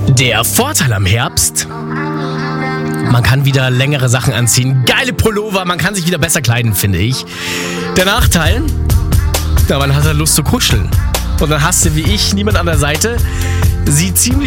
Der Vorteil am Herbst: Man kann wieder längere Sachen anziehen, geile Pullover, man kann sich wieder besser kleiden, finde ich. Der Nachteil: Man hat Lust zu kuscheln. Und dann hast du wie ich niemand an der Seite. Sieht ziemlich